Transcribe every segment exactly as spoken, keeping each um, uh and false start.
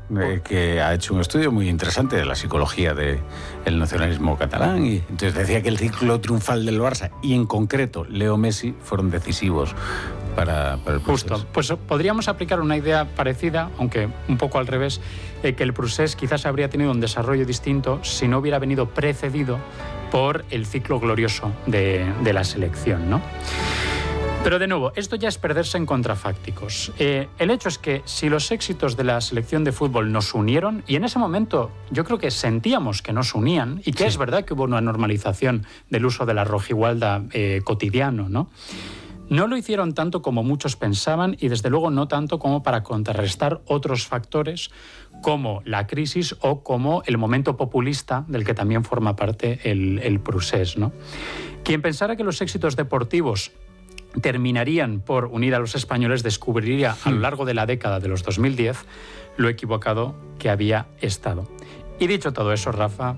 eh, que ha hecho un estudio muy interesante de la psicología del nacionalismo catalán, y entonces decía que el ciclo triunfal del Barça y en concreto Leo Messi fueron decisivos para, para el Procés. Justo, pues podríamos aplicar una idea parecida, aunque un poco al revés, eh, que el Procés quizás habría tenido un desarrollo distinto si no hubiera venido precedido por el ciclo glorioso de, de la selección, ¿no? Pero de nuevo, esto ya es perderse en contrafácticos. Eh, el hecho es que si los éxitos de la selección de fútbol nos unieron, y en ese momento yo creo que sentíamos que nos unían, y que sí. Es verdad que hubo una normalización del uso de la rojigualda eh, cotidiano, ¿no? No lo hicieron tanto como muchos pensaban y desde luego no tanto como para contrarrestar otros factores como la crisis o como el momento populista del que también forma parte el, el Procés, ¿no? Quien pensara que los éxitos deportivos terminarían por unir a los españoles descubriría a lo largo de la década de los dos mil diez lo equivocado que había estado. Y dicho todo eso, Rafa,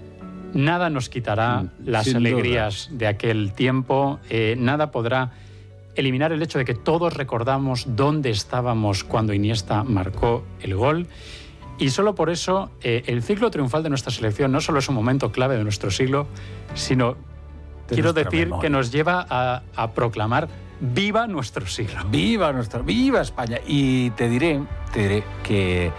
nada nos quitará las Sin alegrías duda. de aquel tiempo, eh, nada podrá eliminar el hecho de que todos recordamos dónde estábamos cuando Iniesta marcó el gol. Y solo por eso eh, el ciclo triunfal de nuestra selección no solo es un momento clave de nuestro siglo, sino, de quiero decir, memoria. que nos lleva a, a proclamar ¡viva nuestro siglo! ¡Viva nuestro, viva España! Y te diré, te diré que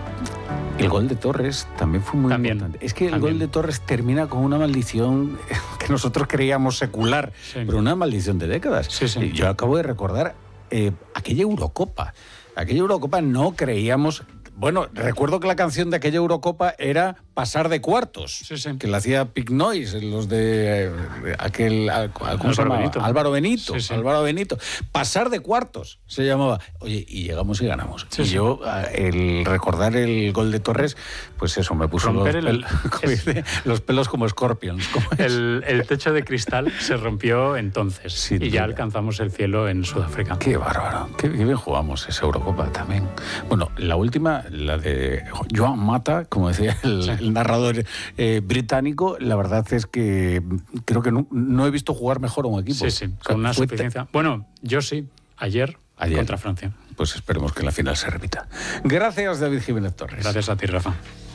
el gol de Torres también fue muy también, importante. Es que el también. gol de Torres termina con una maldición que nosotros creíamos secular, sí. pero una maldición de décadas. Sí, sí. Yo acabo de recordar eh, aquella Eurocopa. Aquella Eurocopa no creíamos... Bueno, recuerdo que la canción de aquella Eurocopa era Pasar de cuartos, sí, sí. que la hacía Pig Noise, los de, de aquel... ¿Cómo Álvaro se llamaba? Benito. Álvaro Benito. Sí, sí. Álvaro Benito. Pasar de cuartos se llamaba. Oye, y llegamos y ganamos. Sí, y sí. yo, el recordar el gol de Torres, pues eso, me puso los, el, pel, es, los pelos como Scorpions. Como el, el techo de cristal se rompió entonces Sin y duda. ya alcanzamos el cielo en Sudáfrica. Qué bárbaro. Qué bien jugamos esa Eurocopa también. Bueno, la última, la de Joan Mata, como decía el... Sí. el narrador eh, británico, la verdad es que creo que no, no he visto jugar mejor a un equipo. Sí, sí, con o sea, una suficiencia. Te... Bueno, yo sí, ayer, ayer contra Francia. Pues esperemos que la final se repita. Gracias, David Jiménez Torres. Gracias a ti, Rafa.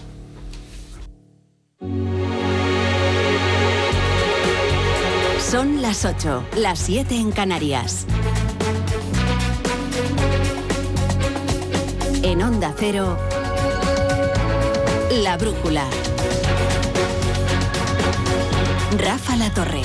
Son las ocho, las siete en Canarias. En Onda Cero, La Brújula. Rafa La Torre.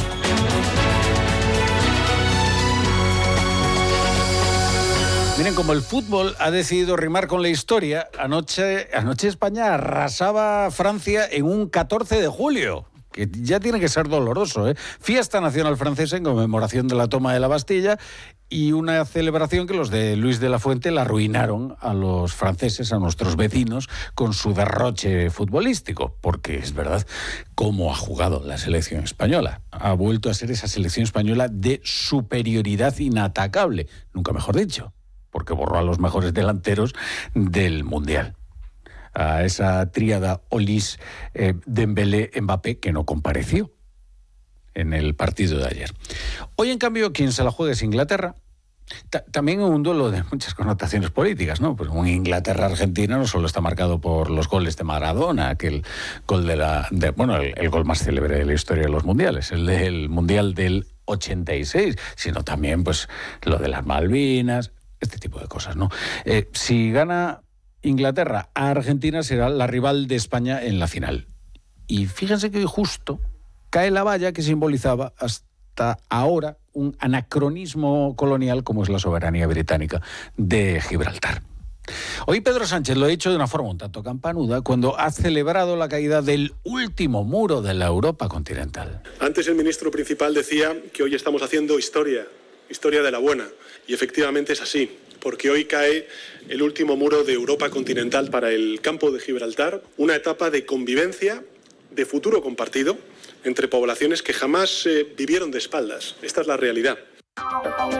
Miren, como el fútbol ha decidido rimar con la historia, anoche, anoche España arrasaba a Francia en un catorce de julio. Que ya tiene que ser doloroso, ¿eh? Fiesta nacional francesa en conmemoración de la toma de la Bastilla y una celebración que los de Luis de la Fuente la arruinaron a los franceses, a nuestros vecinos, con su derroche futbolístico. Porque es verdad, cómo ha jugado la selección española. Ha vuelto a ser esa selección española de superioridad inatacable, nunca mejor dicho, porque borró a los mejores delanteros del Mundial. A esa tríada Olise, eh, Dembélé, Mbappé, que no compareció en el partido de ayer. Hoy, en cambio, quien se la juega es Inglaterra. Ta- también un duelo de muchas connotaciones políticas, ¿no? Pues un Inglaterra-Argentina no solo está marcado por los goles de Maradona, aquel gol de la... De, bueno, el, el gol más célebre de la historia de los mundiales, el del Mundial del ochenta y seis, sino también, pues, lo de las Malvinas, este tipo de cosas, ¿no? Eh, si gana Inglaterra a Argentina, será la rival de España en la final. Y fíjense que justo cae la valla que simbolizaba hasta ahora un anacronismo colonial como es la soberanía británica de Gibraltar. Hoy Pedro Sánchez lo ha dicho de una forma un tanto campanuda cuando ha celebrado la caída del último muro de la Europa continental. Antes el ministro principal decía que hoy estamos haciendo historia, historia de la buena. Y efectivamente es así, porque hoy cae el último muro de Europa continental para el campo de Gibraltar, una etapa de convivencia, de futuro compartido, entre poblaciones que jamás eh, vivieron de espaldas. Esta es la realidad.